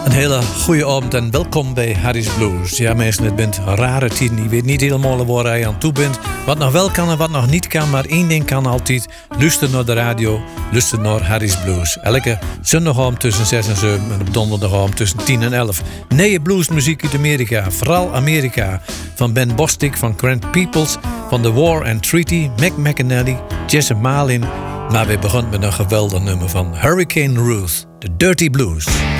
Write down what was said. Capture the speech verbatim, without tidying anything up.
Een hele goede avond en welkom bij Harry's Blues. Ja mensen, het bent rare tijden. Je weet niet helemaal waar je aan toe bent. Wat nog wel kan en wat nog niet kan. Maar één ding kan altijd. Luister naar de radio. Luister naar Harry's Blues. Elke zondagavond tussen zes en zeven. En op donderdagavond tussen tien en elf. Nee, bluesmuziek uit Amerika. Vooral Amerika. Van Ben Bostic, van Grant Peoples. Van The War and Treaty. Mac McAnally. Jesse Malin. Maar we begonnen met een geweldig nummer van Hurricane Ruth. The Dirty Blues.